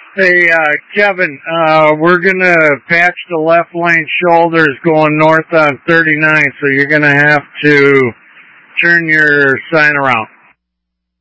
Hey, Kevin, we're gonna patch the left lane shoulders going north on 39, so you're gonna have to turn your sign around.